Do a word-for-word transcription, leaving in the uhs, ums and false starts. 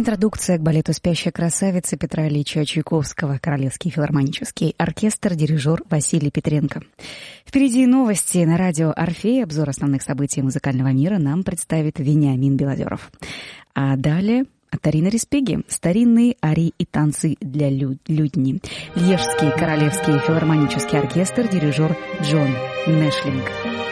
Интродукция к балету «Спящая красавица» Петра Ильича Чайковского, Королевский филармонический оркестр, дирижер Василий Петренко. Впереди новости на радио «Орфей». Обзор основных событий музыкального мира нам представит Вениамин Белозеров. А далее от Арины Респеги старинные арии и танцы для лю- лютни. Льежский Королевский филармонический оркестр, дирижер Джон Нэшлинг.